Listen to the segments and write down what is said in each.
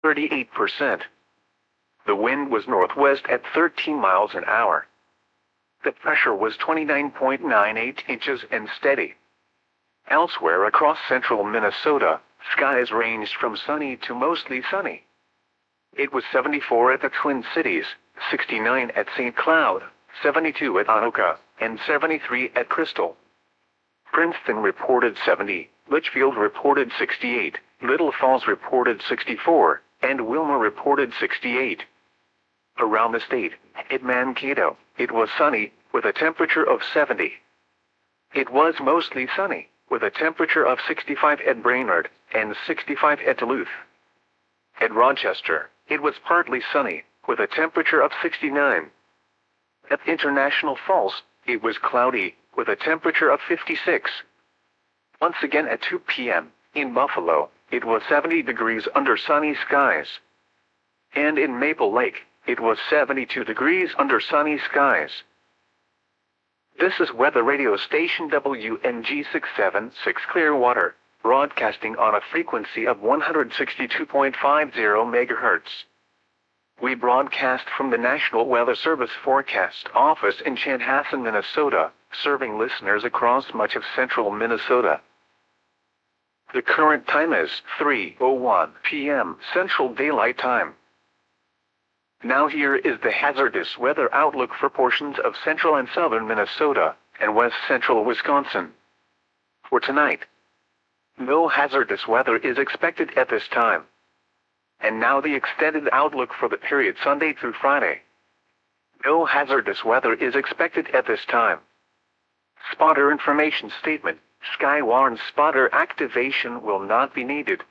38%. The wind was northwest at 13 miles an hour. The pressure was 29.98 inches and steady. Elsewhere across central Minnesota, skies ranged from sunny to mostly sunny. It was 74 at the Twin Cities, 69 at St. Cloud, 72 at Anoka, and 73 at Crystal. Princeton reported 70, Litchfield reported 68, Little Falls reported 64, and Wilmer reported 68. Around the state, at Mankato, it was sunny, with a temperature of 70. It was mostly sunny, with a temperature of 65 at Brainerd, and 65 at Duluth. At Rochester, it was partly sunny, with a temperature of 69. At International Falls, it was cloudy, with a temperature of 56. Once again at 2 p.m., in Buffalo, it was 70 degrees under sunny skies. And in Maple Lake, it was 72 degrees under sunny skies. This is weather radio station WNG 676 Clearwater, broadcasting on a frequency of 162.50 MHz. We broadcast from the National Weather Service Forecast Office in Chanhassen, Minnesota, serving listeners across much of central Minnesota. The current time is 3:01 p.m. Central Daylight Time. Now here is the hazardous weather outlook for portions of central and southern Minnesota and west central Wisconsin. For tonight, no hazardous weather is expected at this time. And now the extended outlook for the period Sunday through Friday. No hazardous weather is expected at this time. Spotter information statement: Sky warns spotter activation will not be needed.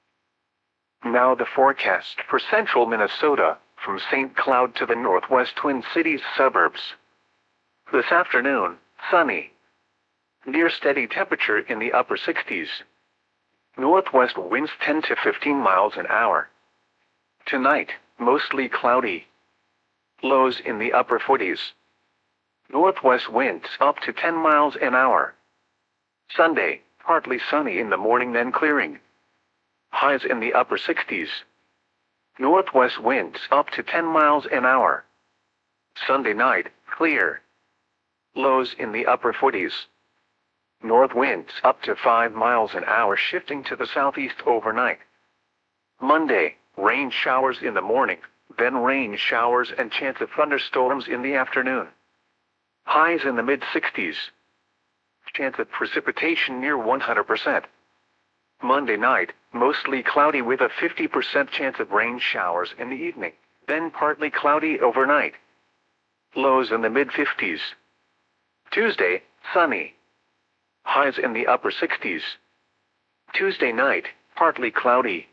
Now the forecast for central Minnesota, from St. Cloud to the northwest Twin Cities suburbs. This afternoon, sunny. Near steady temperature in the upper 60s. Northwest winds 10 to 15 miles an hour. Tonight, mostly cloudy. Lows in the upper 40s. Northwest winds up to 10 miles an hour. Sunday, partly sunny in the morning then clearing. Highs in the upper 60s. Northwest winds up to 10 miles an hour. Sunday night, clear. Lows in the upper 40s. North winds up to 5 miles an hour shifting to the southeast overnight. Monday, rain showers in the morning, then rain showers and chance of thunderstorms in the afternoon. Highs in the mid-60s. Chance of precipitation near 100%. Monday night, mostly cloudy with a 50% chance of rain showers in the evening, then partly cloudy overnight. Lows in the mid-50s. Tuesday, sunny. Highs in the upper 60s. Tuesday night, partly cloudy.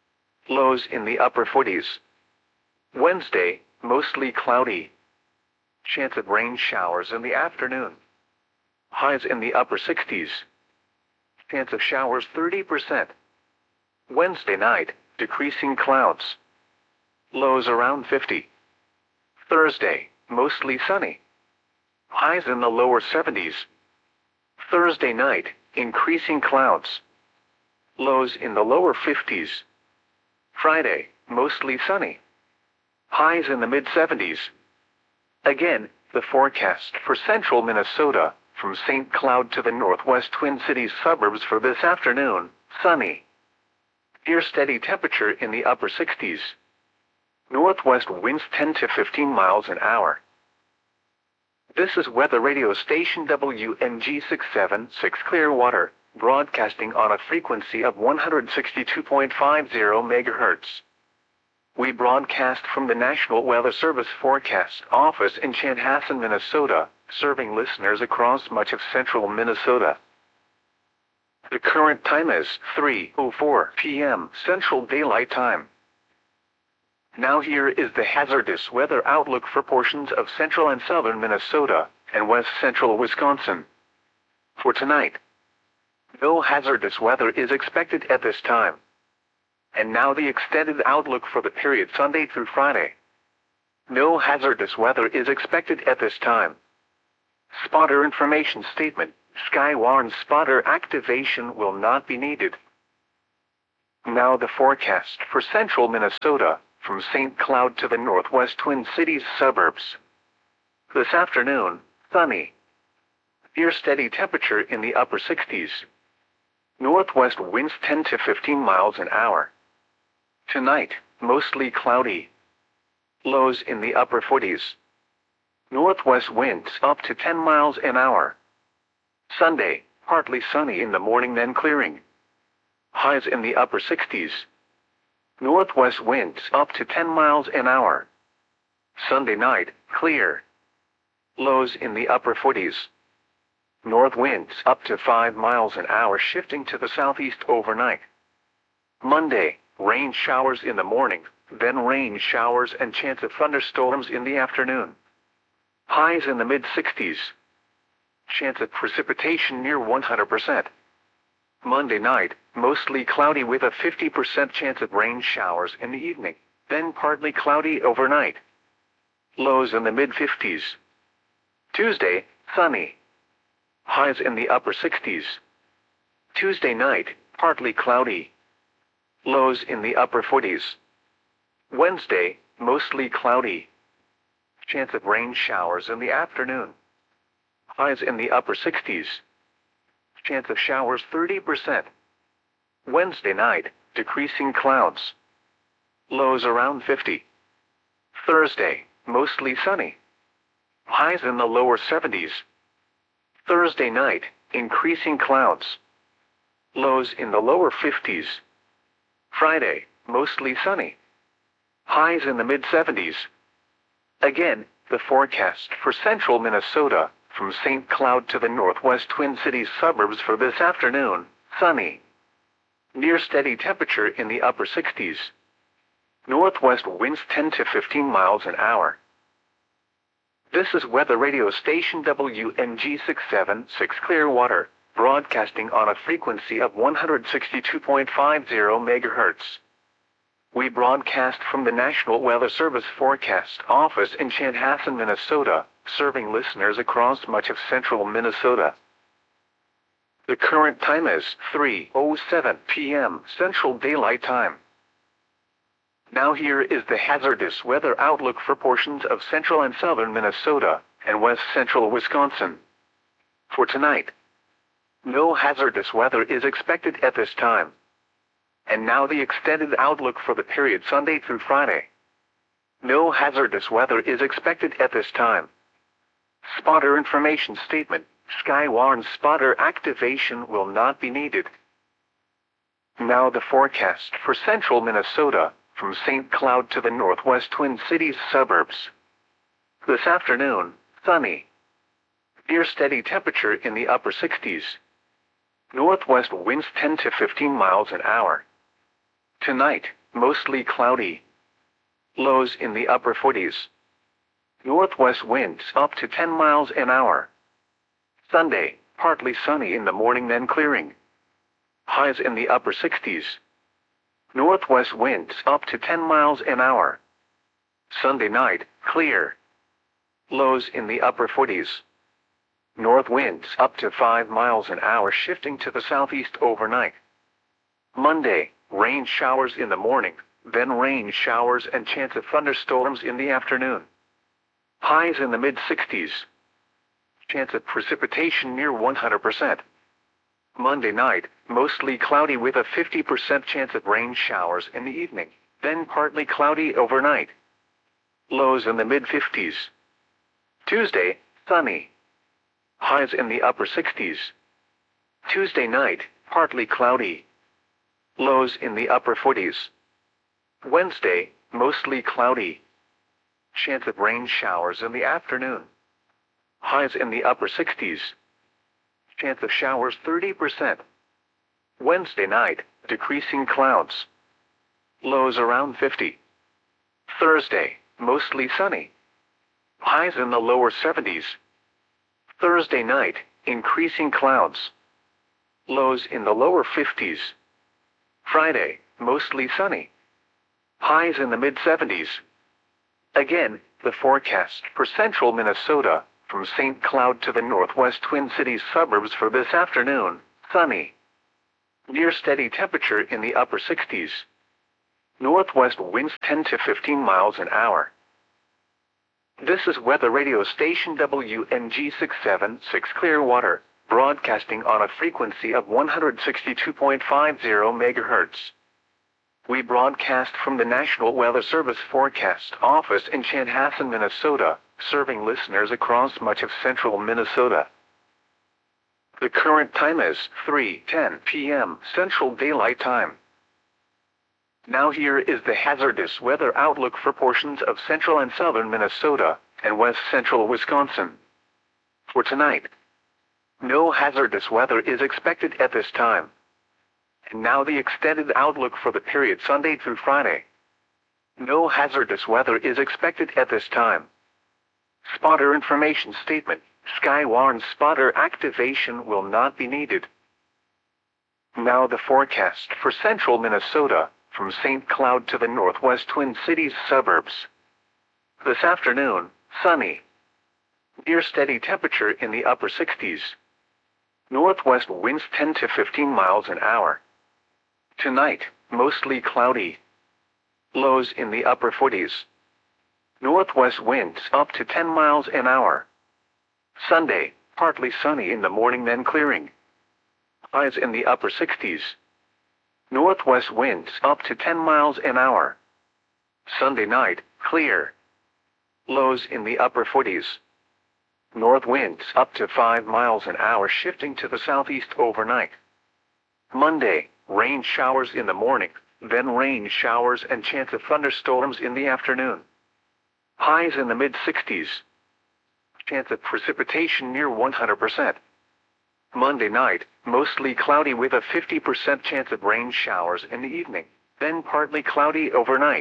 Lows in the upper 40s. Wednesday, mostly cloudy. Chance of rain showers in the afternoon. Highs in the upper 60s. Chance of showers 30%. Wednesday night, decreasing clouds. Lows around 50. Thursday, mostly sunny. Highs in the lower 70s. Thursday night, increasing clouds. Lows in the lower 50s. Friday, mostly sunny. Highs in the mid-70s. Again, the forecast for central Minnesota, from St. Cloud to the northwest Twin Cities suburbs for this afternoon, sunny. Near steady temperature in the upper 60s. Northwest winds 10 to 15 miles an hour. This is weather radio station WNG 676 Clearwater, broadcasting on a frequency of 162.50 MHz. We broadcast from the National Weather Service Forecast Office in Chanhassen, Minnesota, serving listeners across much of central Minnesota. The current time is 3:04 p.m. Central Daylight Time. Now here is the hazardous weather outlook for portions of central and southern Minnesota and west central Wisconsin. For tonight, no hazardous weather is expected at this time. And now the extended outlook for the period Sunday through Friday. No hazardous weather is expected at this time. Spotter information statement: Sky warns spotter activation will not be needed. Now the forecast for central Minnesota, from St. Cloud to the northwest Twin Cities suburbs. This afternoon, sunny. Near steady temperature in the upper 60s. Northwest winds 10 to 15 miles an hour. Tonight, mostly cloudy. Lows in the upper 40s. Northwest winds up to 10 miles an hour. Sunday, partly sunny in the morning then clearing. Highs in the upper 60s. Northwest winds up to 10 miles an hour. Sunday night, clear. Lows in the upper 40s. North winds up to 5 miles an hour shifting to the southeast overnight. Monday, rain showers in the morning, then rain showers and chance of thunderstorms in the afternoon. Highs in the mid-60s. Chance of precipitation near 100%. Monday night, mostly cloudy with a 50% chance of rain showers in the evening, then partly cloudy overnight. Lows in the mid-50s. Tuesday, sunny. Highs in the upper 60s. Tuesday night, partly cloudy. Lows in the upper 40s. Wednesday, mostly cloudy. Chance of rain showers in the afternoon. Highs in the upper 60s. Chance of showers 30%. Wednesday night, decreasing clouds. Lows around 50. Thursday, mostly sunny. Highs in the lower 70s. Thursday night, increasing clouds. Lows in the lower 50s. Friday, mostly sunny. Highs in the mid-70s. Again, the forecast for central Minnesota, from St. Cloud to the northwest Twin Cities suburbs for this afternoon, sunny. Near steady temperature in the upper 60s. Northwest winds 10 to 15 miles an hour. This is weather radio station WNG 676 Clearwater, broadcasting on a frequency of 162.50 MHz. We broadcast from the National Weather Service Forecast Office in Chanhassen, Minnesota, serving listeners across much of central Minnesota. The current time is 3:07 p.m. Central Daylight Time. Now here is the hazardous weather outlook for portions of central and southern Minnesota and west central Wisconsin. For tonight, no hazardous weather is expected at this time. And now the extended outlook for the period Sunday through Friday. No hazardous weather is expected at this time. Spotter information statement: Skywarn spotter activation will not be needed. Now the forecast for central Minnesota, from St. Cloud to the northwest Twin Cities suburbs. This afternoon, sunny. Near steady temperature in the upper 60s. Northwest winds 10 to 15 miles an hour. Tonight, mostly cloudy. Lows in the upper 40s. Northwest winds up to 10 miles an hour. Sunday, partly sunny in the morning then clearing. Highs in the upper 60s. Northwest winds up to 10 miles an hour. Sunday night, clear. Lows in the upper 40s. North winds up to 5 miles an hour shifting to the southeast overnight. Monday, rain showers in the morning, then rain showers and chance of thunderstorms in the afternoon. Highs in the mid-60s. Chance of precipitation near 100%. Monday night, mostly cloudy with a 50% chance of rain showers in the evening, then partly cloudy overnight. Lows in the mid-50s. Tuesday, sunny. Highs in the upper 60s. Tuesday night, partly cloudy. Lows in the upper 40s. Wednesday, mostly cloudy. Chance of rain showers in the afternoon. Highs in the upper 60s. Chance of showers 30%. Wednesday night, decreasing clouds. Lows around 50. Thursday, mostly sunny. Highs in the lower 70s. Thursday night, increasing clouds. Lows in the lower 50s. Friday, mostly sunny. Highs in the mid-70s. Again, the forecast for central Minnesota, from St. Cloud to the northwest Twin Cities suburbs for this afternoon, sunny. Near steady temperature in the upper 60s. Northwest winds 10 to 15 miles an hour. This is weather radio station WNG 676 Clearwater, broadcasting on a frequency of 162.50 MHz. We broadcast from the National Weather Service Forecast Office in Chanhassen, Minnesota, serving listeners across much of central Minnesota. The current time is 3:10 p.m. Central Daylight Time. Now here is the hazardous weather outlook for portions of central and southern Minnesota and west central Wisconsin. For tonight, no hazardous weather is expected at this time. And now the extended outlook for the period Sunday through Friday. No hazardous weather is expected at this time. Spotter information statement. Skywarn spotter activation will not be needed. Now the forecast for central Minnesota, from St. Cloud to the northwest Twin Cities suburbs. This afternoon, sunny. Near steady temperature in the upper 60s. Northwest winds 10 to 15 miles an hour. Tonight, mostly cloudy. Lows in the upper 40s. Northwest winds up to 10 miles an hour. Sunday, partly sunny in the morning then clearing. Highs in the upper 60s. Northwest winds up to 10 miles an hour. Sunday night, clear. Lows in the upper 40s. North winds up to 5 miles an hour shifting to the southeast overnight. Monday, rain showers in the morning, then rain showers and chance of thunderstorms in the afternoon. Highs in the mid-60s. Chance of precipitation near 100%. Monday night, mostly cloudy with a 50% chance of rain showers in the evening, then partly cloudy overnight.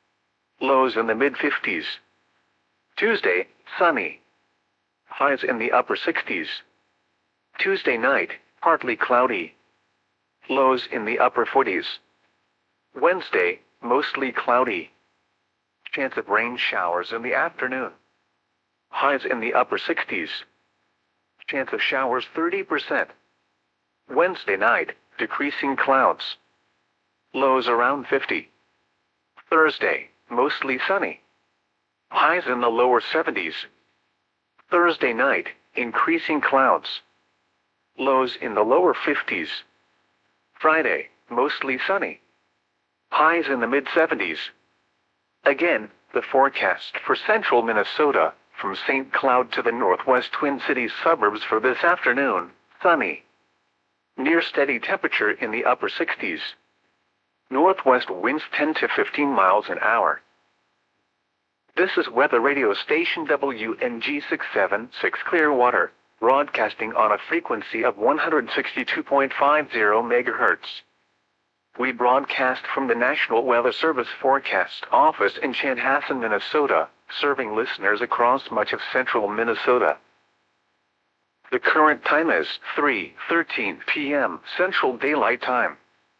Lows in the mid-50s. Tuesday, sunny. Highs in the upper 60s. Tuesday night, partly cloudy. Lows in the upper 40s. Wednesday, mostly cloudy. Chance of rain showers in the afternoon. Highs in the upper 60s. Chance of showers 30%. Wednesday night, decreasing clouds. Lows around 50. Thursday, mostly sunny. Highs in the lower 70s. Thursday night, increasing clouds. Lows in the lower 50s. Friday, mostly sunny. Highs in the mid-70s. Again, the forecast for central Minnesota, from St. Cloud to the northwest Twin Cities suburbs for this afternoon, sunny. Near steady temperature in the upper 60s. Northwest winds 10 to 15 miles an hour. This is weather radio station WNG 676 Clearwater, broadcasting on a frequency of 162.50 MHz. We broadcast from the National Weather Service Forecast Office in Chanhassen, Minnesota, serving listeners across much of central Minnesota. The current time is 3:13 p.m. Central Daylight Time.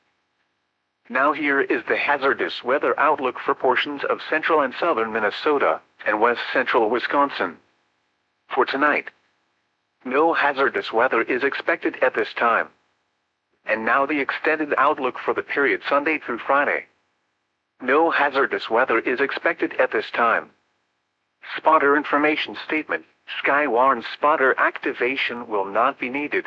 Now here is the hazardous weather outlook for portions of central and southern Minnesota and west central Wisconsin. For tonight, no hazardous weather is expected at this time. And now the extended outlook for the period Sunday through Friday. No hazardous weather is expected at this time. Spotter information statement. Skywarn spotter activation will not be needed.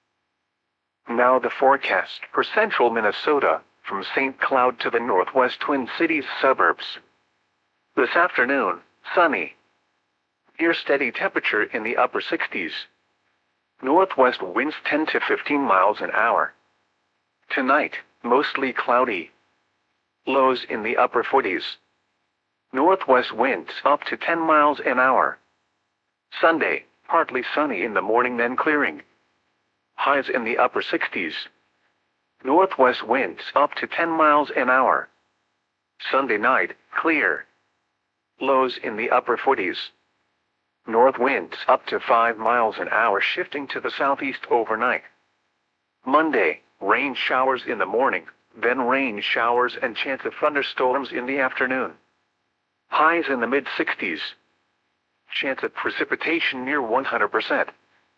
Now the forecast for central Minnesota, from St. Cloud to the northwest Twin Cities suburbs. This afternoon, sunny. Near steady temperature in the upper 60s. Northwest winds 10 to 15 miles an hour. Tonight, mostly cloudy. Lows in the upper 40s. Northwest winds up to 10 miles an hour. Sunday, partly sunny in the morning then clearing. Highs in the upper 60s. Northwest winds up to 10 miles an hour. Sunday night, clear. Lows in the upper 40s. North winds up to 5 miles an hour shifting to the southeast overnight. Monday, rain showers in the morning, then rain showers and chance of thunderstorms in the afternoon. Highs in the mid-60s. Chance of precipitation near 100%.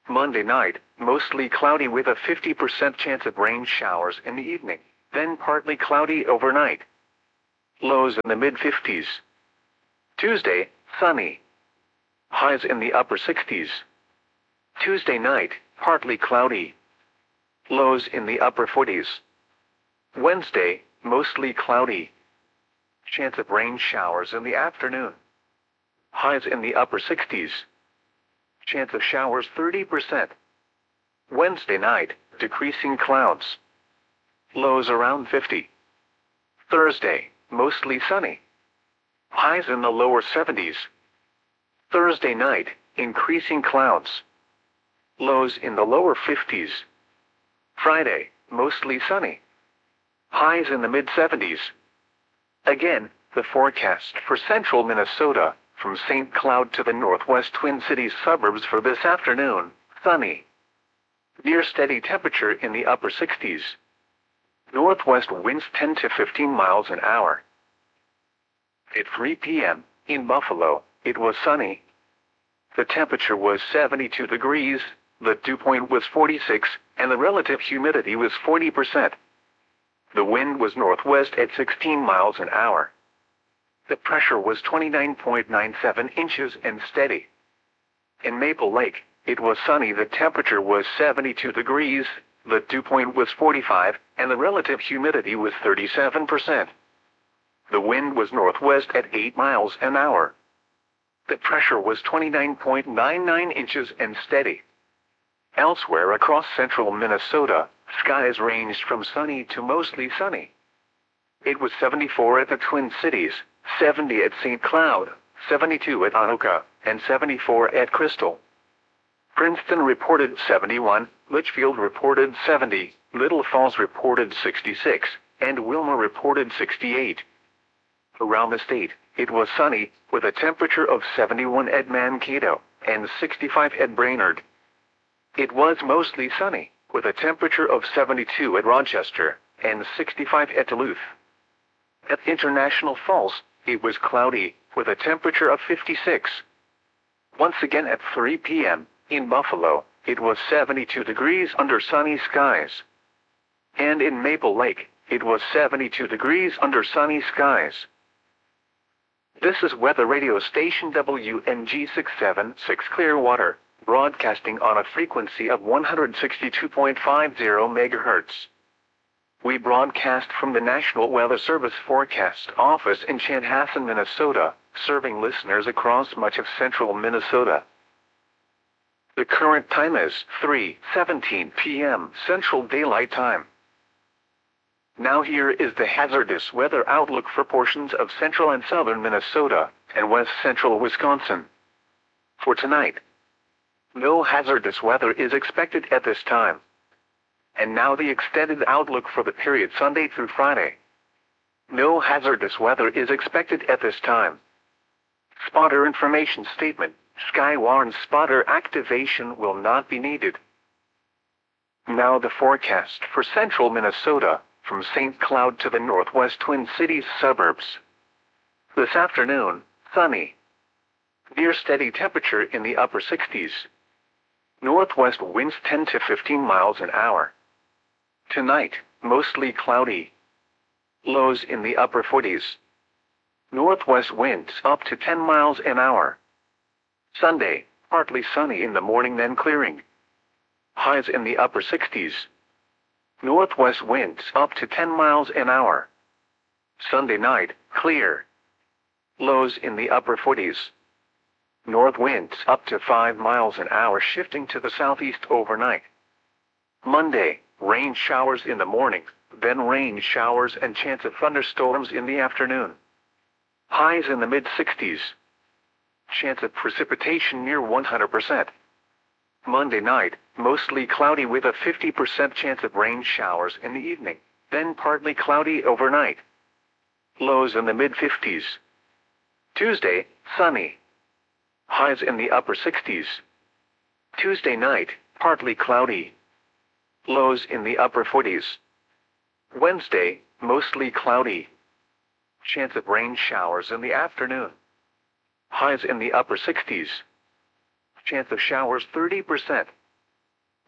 Monday night, mostly cloudy with a 50% chance of rain showers in the evening, then partly cloudy overnight. Lows in the mid-50s. Tuesday, sunny. Highs in the upper 60s. Tuesday night, partly cloudy. Lows in the upper 40s. Wednesday, mostly cloudy. Chance of rain showers in the afternoon. Highs in the upper 60s. Chance of showers 30%. Wednesday night, decreasing clouds. Lows around 50. Thursday, mostly sunny. Highs in the lower 70s. Thursday night, increasing clouds. Lows in the lower 50s. Friday, mostly sunny. Highs in the mid-70s. Again, the forecast for central Minnesota, from St. Cloud to the northwest Twin Cities suburbs for this afternoon, sunny. Near steady temperature in the upper 60s. Northwest winds 10 to 15 miles an hour. At 3 p.m., in Buffalo, it was sunny. The temperature was 72 degrees, the dew point was 46, and the relative humidity was 40%. The wind was northwest at 16 miles an hour. The pressure was 29.97 inches and steady. In Maple Lake, it was sunny. The temperature was 72 degrees, the dew point was 45, and the relative humidity was 37%. The wind was northwest at 8 miles an hour. The pressure was 29.99 inches and steady. Elsewhere across central Minnesota, skies ranged from sunny to mostly sunny. It was 74 at the Twin Cities, 70 at St. Cloud, 72 at Anoka, and 74 at Crystal. Princeton reported 71, Litchfield reported 70, Little Falls reported 66, and Wilmer reported 68. Around the state, it was sunny, with a temperature of 71 at Mankato, and 65 at Brainerd. It was mostly sunny, with a temperature of 72 at Rochester, and 65 at Duluth. At International Falls, it was cloudy, with a temperature of 56. Once again at 3 p.m., in Buffalo, it was 72 degrees under sunny skies. And in Maple Lake, it was 72 degrees under sunny skies. This is weather radio station WNG 676 Clearwater, broadcasting on a frequency of 162.50 MHz. We broadcast from the National Weather Service Forecast Office in Chanhassen, Minnesota, serving listeners across much of central Minnesota. The current time is 3:17 p.m. Central Daylight Time. Now here is the hazardous weather outlook for portions of central and southern Minnesota and west central Wisconsin. For tonight, no hazardous weather is expected at this time. And now the extended outlook for the period Sunday through Friday. No hazardous weather is expected at this time. Spotter information statement: Skywarn spotter activation will not be needed. Now the forecast for central Minnesota, from St. Cloud to the northwest Twin Cities suburbs. This afternoon, sunny. Near steady temperature in the upper 60s. Northwest winds 10 to 15 miles an hour. Tonight, mostly cloudy. Lows in the upper 40s. Northwest winds up to 10 miles an hour. Sunday, partly sunny in the morning then clearing. Highs in the upper 60s. Northwest winds up to 10 miles an hour. Sunday night, clear. Lows in the upper 40s. North winds up to 5 miles an hour shifting to the southeast overnight. Monday, rain showers in the morning, then rain showers and chance of thunderstorms in the afternoon. Highs in the mid-60s. Chance of precipitation near 100%. Monday night, mostly cloudy with a 50% chance of rain showers in the evening, then partly cloudy overnight. Lows in the mid-50s. Tuesday, sunny. Highs in the upper 60s. Tuesday night, partly cloudy. Lows in the upper 40s. Wednesday, mostly cloudy. Chance of rain showers in the afternoon. Highs in the upper 60s. Chance of showers 30%.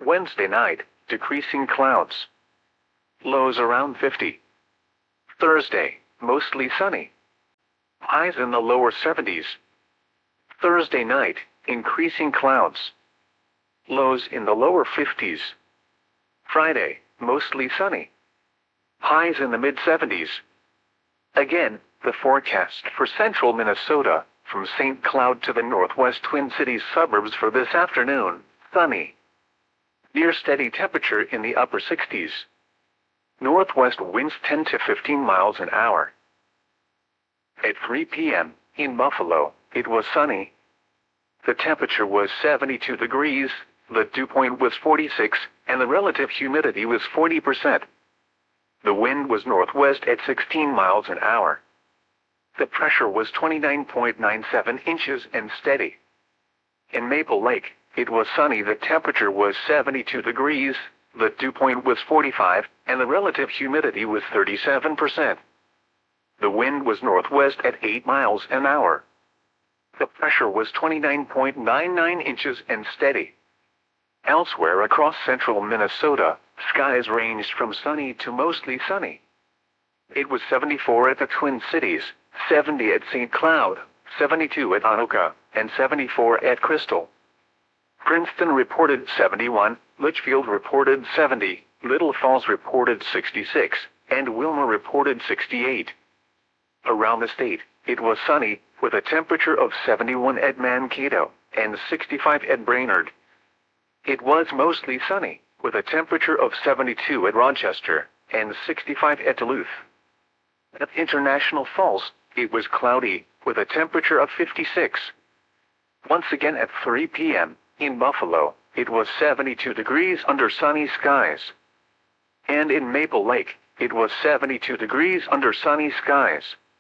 Wednesday night, decreasing clouds. Lows around 50. Thursday, mostly sunny. Highs in the lower 70s. Thursday night, increasing clouds. Lows in the lower 50s. Friday, mostly sunny. Highs in the mid-70s. Again, the forecast for central Minnesota, from St. Cloud to the northwest Twin Cities suburbs for this afternoon, sunny. Near steady temperature in the upper 60s. Northwest winds 10 to 15 miles an hour. At 3 p.m., in Buffalo, it was sunny. The temperature was 72 degrees, the dew point was 46, and the relative humidity was 40%. The wind was northwest at 16 miles an hour. The pressure was 29.97 inches and steady. In Maple Lake, it was sunny. The temperature was 72 degrees, the dew point was 45, and the relative humidity was 37%. The wind was northwest at 8 miles an hour. The pressure was 29.99 inches and steady. Elsewhere across central Minnesota, skies ranged from sunny to mostly sunny. It was 74 at the Twin Cities, 70 at St. Cloud, 72 at Anoka, and 74 at Crystal. Princeton reported 71, Litchfield reported 70, Little Falls reported 66, and Wilmer reported 68. Around the state, it was sunny, with a temperature of 71 at Mankato, and 65 at Brainerd. It was mostly sunny, with a temperature of 72 at Rochester, and 65 at Duluth. At International Falls, it was cloudy, with a temperature of 56. Once again at 3 p.m., in Buffalo, it was 72 degrees under sunny skies. And in Maple Lake, it was 72 degrees under sunny skies.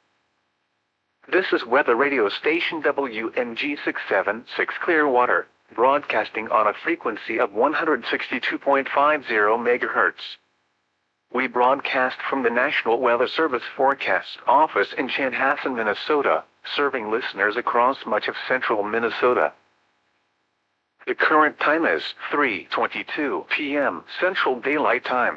This is weather radio station WMG 676 Clearwater, broadcasting on a frequency of 162.50 MHz. We broadcast from the National Weather Service Forecast Office in Chanhassen, Minnesota, serving listeners across much of central Minnesota. The current time is 3:22 p.m. Central Daylight Time.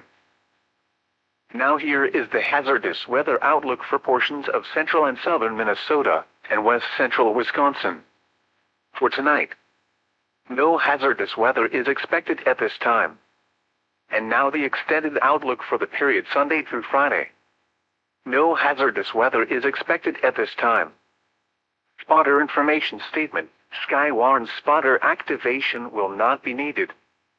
Now here is the hazardous weather outlook for portions of central and southern Minnesota and west central Wisconsin. For tonight, no hazardous weather is expected at this time. And now the extended outlook for the period Sunday through Friday. No hazardous weather is expected at this time. Spotter information statement. Skywarn spotter activation will not be needed.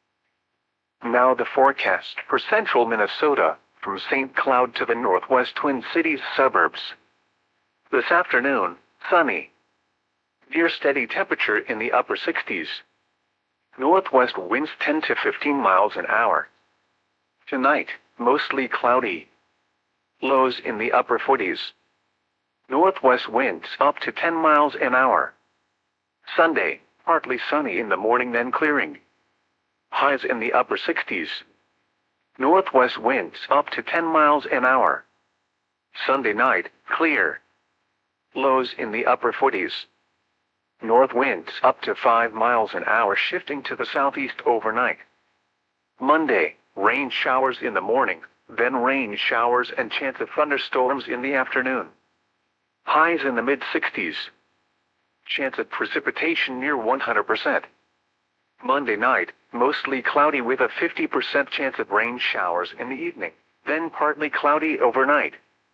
Now the forecast for central Minnesota, from St. Cloud to the northwest Twin Cities suburbs. This afternoon, sunny. Near steady temperature in the upper 60s. Northwest winds 10 to 15 miles an hour. Tonight, mostly cloudy. Lows in the upper 40s. Northwest winds up to 10 miles an hour. Sunday, partly sunny in the morning then clearing. Highs in the upper 60s. Northwest winds up to 10 miles an hour. Sunday night, clear. Lows in the upper 40s. North winds up to 5 miles an hour shifting to the southeast overnight. Monday, rain showers in the morning, then rain showers and chance of thunderstorms in the afternoon. Highs in the mid-60s. Chance of precipitation near 100%. Monday night, mostly cloudy with a 50% chance of rain showers in the evening, then partly cloudy overnight.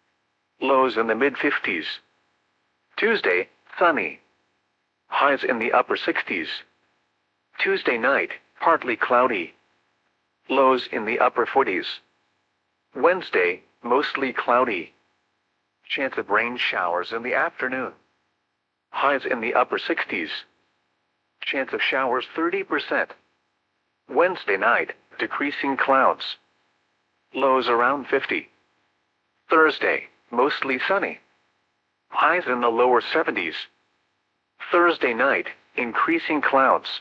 Lows in the mid-50s. Tuesday, sunny. Highs in the upper 60s. Tuesday night, partly cloudy. Lows in the upper 40s. Wednesday, mostly cloudy. Chance of rain showers in the afternoon. Highs in the upper 60s. Chance of showers 30%. Wednesday night, decreasing clouds. Lows around 50. Thursday, mostly sunny. Highs in the lower 70s. Thursday night, increasing clouds.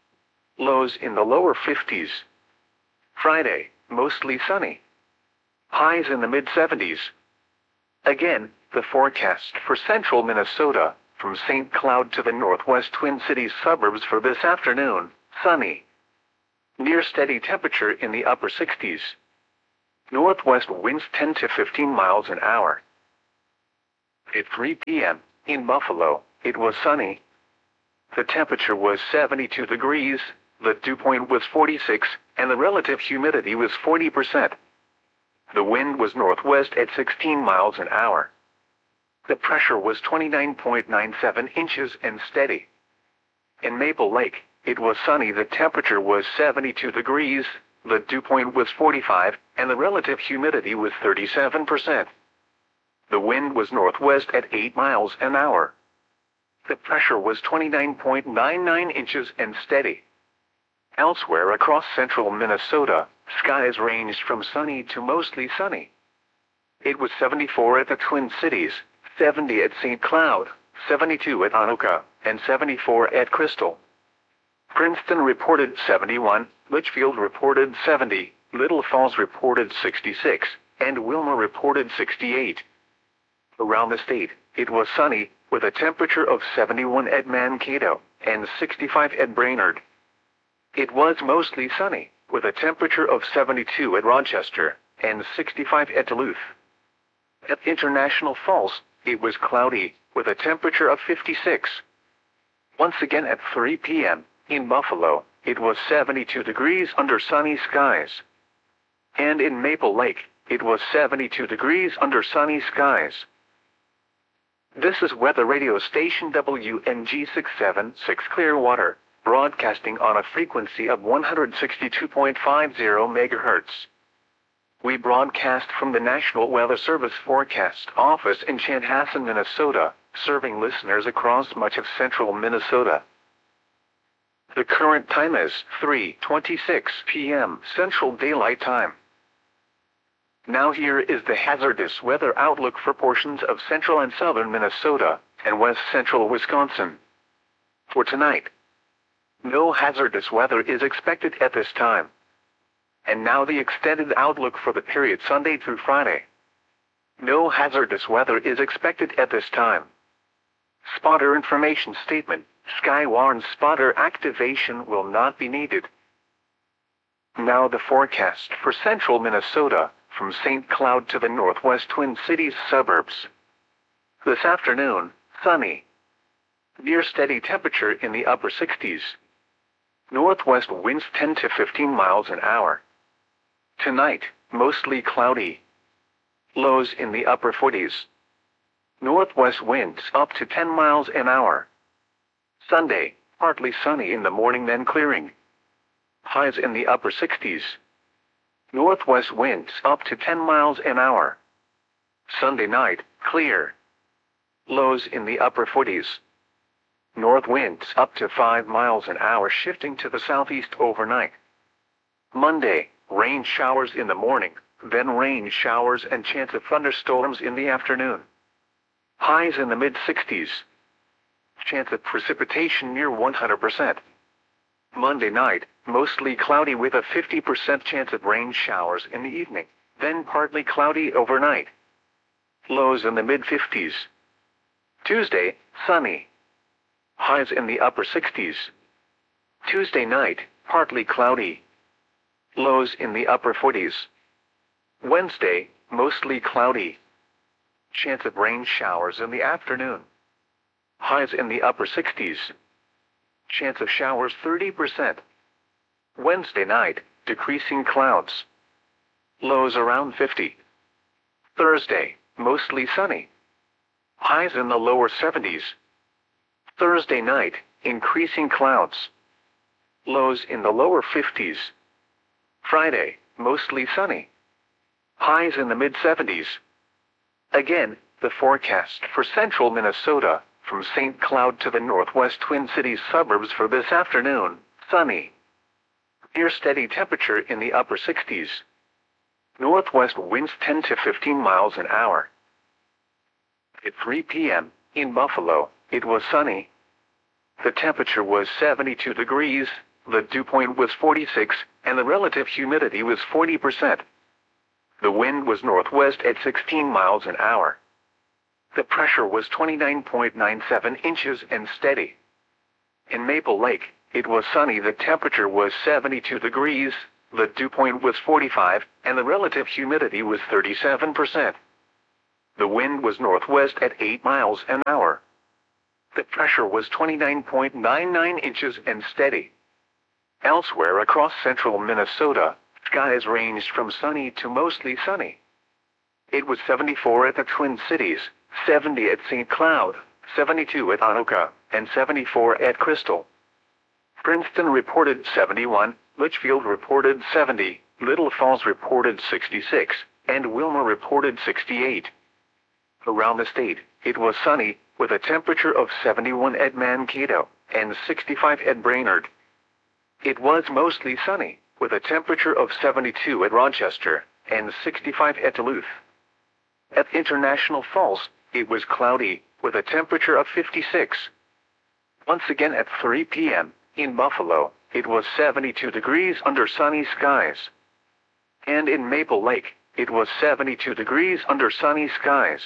Lows in the lower 50s. Friday, mostly sunny. Highs in the mid-70s. Again, the forecast for central Minnesota, from St. Cloud to the northwest Twin Cities suburbs for this afternoon, sunny. Near steady temperature in the upper 60s. Northwest winds 10 to 15 miles an hour. At 3 p.m., in Buffalo, it was sunny. The temperature was 72 degrees, the dew point was 46, and the relative humidity was 40%. The wind was northwest at 16 miles an hour. The pressure was 29.97 inches and steady. In Maple Lake, it was sunny. The temperature was 72 degrees, the dew point was 45, and the relative humidity was 37%. The wind was northwest at 8 miles an hour. The pressure was 29.99 inches and steady. Elsewhere across central Minnesota, skies ranged from sunny to mostly sunny. It was 74 at the Twin Cities, 70 at St. Cloud, 72 at Anoka, and 74 at Crystal. Princeton reported 71, Litchfield reported 70, Little Falls reported 66, and Wilmer reported 68. Around the state, it was sunny, with a temperature of 71 at Mankato, and 65 at Brainerd. It was mostly sunny, with a temperature of 72 at Rochester, and 65 at Duluth. At International Falls, it was cloudy, with a temperature of 56. Once again at 3 p.m., in Buffalo, it was 72 degrees under sunny skies. And in Maple Lake, it was 72 degrees under sunny skies. This is weather radio station WNG 676 Clearwater, broadcasting on a frequency of 162.50 MHz. We broadcast from the National Weather Service Forecast Office in Chanhassen, Minnesota, serving listeners across much of central Minnesota. The current time is 3:26 p.m. Central Daylight Time. Now here is the hazardous weather outlook for portions of central and southern Minnesota and west central Wisconsin. For tonight, no hazardous weather is expected at this time. And now the extended outlook for the period Sunday through Friday. No hazardous weather is expected at this time. Spotter information statement. Sky warns spotter activation will not be needed. Now the forecast for central Minnesota, from St. Cloud to the northwest Twin Cities suburbs. This afternoon, sunny. Near steady temperature in the upper 60s. Northwest winds 10 to 15 miles an hour. Tonight, mostly cloudy. Lows in the upper 40s. Northwest winds up to 10 miles an hour. Sunday, partly sunny in the morning then clearing. Highs in the upper 60s. Northwest winds up to 10 miles an hour. Sunday night, clear. Lows in the upper 40s. North winds up to 5 miles an hour shifting to the southeast overnight. Monday, rain showers in the morning, then rain showers and chance of thunderstorms in the afternoon. Highs in the mid-60s. Chance of precipitation near 100%. Monday night, mostly cloudy with a 50% chance of rain showers in the evening, then partly cloudy overnight. Lows in the mid-50s. Tuesday, sunny. Highs in the upper 60s. Tuesday night, partly cloudy. Lows in the upper 40s. Wednesday, mostly cloudy. Chance of rain showers in the afternoon. Highs in the upper 60s. Chance of showers 30%. Wednesday night, decreasing clouds. Lows around 50. Thursday, mostly sunny. Highs in the lower 70s. Thursday night, increasing clouds. Lows in the lower 50s. Friday, mostly sunny. Highs in the mid-70s. Again, the forecast for central Minnesota, from St. Cloud to the northwest Twin Cities suburbs for this afternoon, sunny. Near steady temperature in the upper 60s. Northwest winds 10 to 15 miles an hour. At 3 p.m., in Buffalo, it was sunny. The temperature was 72 degrees, the dew point was 46, and the relative humidity was 40%. The wind was northwest at 16 miles an hour. The pressure was 29.97 inches and steady. In Maple Lake, it was sunny. The temperature was 72 degrees, the dew point was 45, and the relative humidity was 37%. The wind was northwest at 8 miles an hour. The pressure was 29.99 inches and steady. Elsewhere across central Minnesota, skies ranged from sunny to mostly sunny. It was 74 at the Twin Cities, 70 at St. Cloud, 72 at Anoka, and 74 at Crystal. Princeton reported 71, Litchfield reported 70, Little Falls reported 66, and Wilmer reported 68. Around the state, it was sunny, with a temperature of 71 at Mankato, and 65 at Brainerd. It was mostly sunny, with a temperature of 72 at Rochester, and 65 at Duluth. At International Falls, it was cloudy, with a temperature of 56. Once again at 3 p.m., in Buffalo, it was 72 degrees under sunny skies. And in Maple Lake, it was 72 degrees under sunny skies.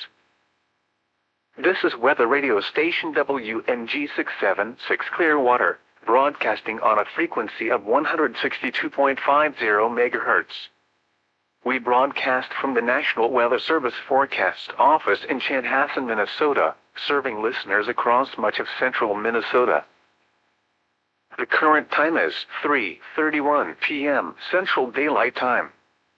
This is weather radio station WNG 676 Clearwater, broadcasting on a frequency of 162.50 MHz. We broadcast from the National Weather Service Forecast Office in Chanhassen, Minnesota, serving listeners across much of central Minnesota. The current time is 3:31 p.m. Central Daylight Time.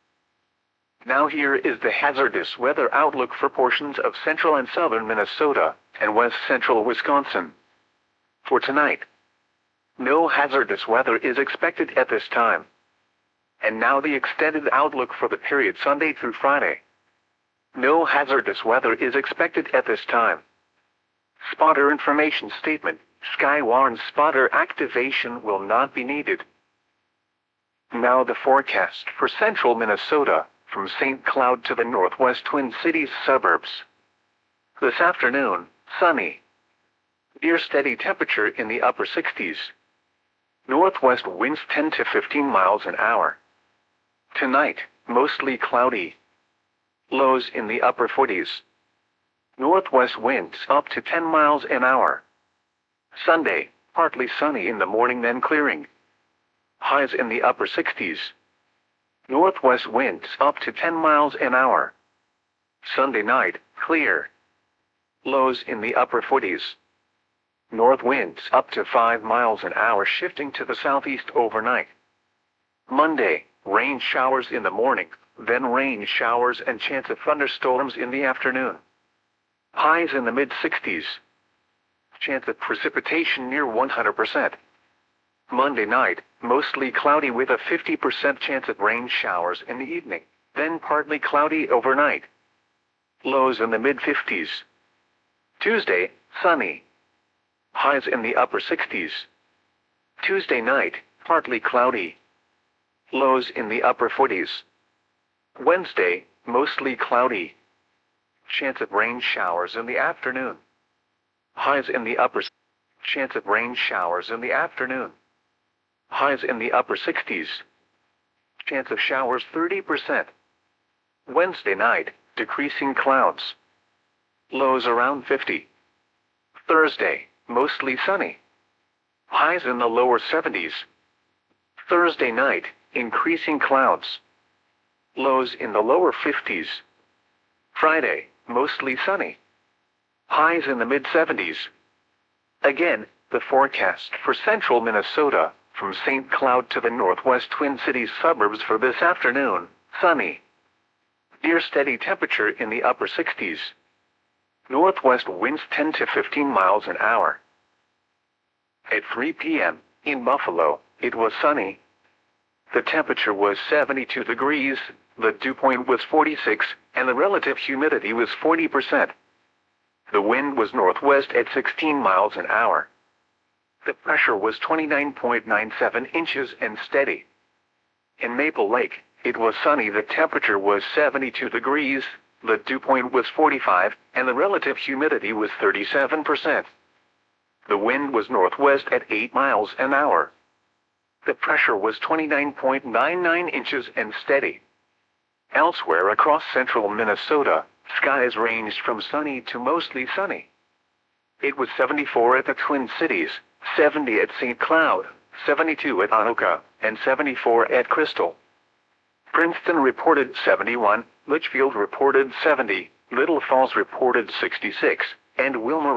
Now here is the hazardous weather outlook for portions of central and southern Minnesota and west central Wisconsin. For tonight, no hazardous weather is expected at this time. And now the extended outlook for the period Sunday through Friday. No hazardous weather is expected at this time. Spotter information statement. Sky warns spotter activation will not be needed. Now the forecast for central Minnesota, from St. Cloud to the northwest Twin Cities suburbs. This afternoon, sunny. Near steady temperature in the upper 60s. Northwest winds 10 to 15 miles an hour. Tonight, mostly cloudy. Lows in the upper 40s. Northwest winds up to 10 miles an hour. Sunday, partly sunny in the morning then clearing. Highs in the upper 60s. Northwest winds up to 10 miles an hour. Sunday night, clear. Lows in the upper 40s. North winds up to 5 miles an hour shifting to the southeast overnight. Monday, rain showers in the morning, then rain showers and chance of thunderstorms in the afternoon. Highs in the mid-60s. Chance of precipitation near 100%. Monday night, mostly cloudy with a 50% chance of rain showers in the evening, then partly cloudy overnight. Lows in the mid-50s. Tuesday, sunny. Highs in the upper 60s. Tuesday night, partly cloudy. Lows in the upper 40s. Wednesday, mostly cloudy. Chance of rain showers in the afternoon. Highs in the upper. Chance of rain showers in the afternoon. Highs in the upper 60s. Chance of showers 30%. Wednesday night, decreasing clouds. Lows around 50. Thursday, mostly sunny. Highs in the lower 70s. Thursday night, increasing clouds. Lows in the lower 50s. Friday, mostly sunny. Highs in the mid-70s. Again, the forecast for central Minnesota, from St. Cloud to the northwest Twin Cities suburbs for this afternoon, sunny. Near steady temperature in the upper 60s. Northwest winds 10 to 15 miles an hour. At 3 p.m., in Buffalo, it was sunny. The temperature was 72 degrees, the dew point was 46, and the relative humidity was 40%. The wind was northwest at 16 miles an hour. The pressure was 29.97 inches and steady. In Maple Lake, it was sunny. The temperature was 72 degrees, the dew point was 45, and the relative humidity was 37%. The wind was northwest at 8 miles an hour. The pressure was 29.99 inches and steady. Elsewhere across central Minnesota, skies ranged from sunny to mostly sunny. It was 74 at the Twin Cities, 70 at St. Cloud, 72 at Anoka, and 74 at Crystal. Princeton reported 71, Litchfield reported 70, Little Falls reported 66, and Wilmer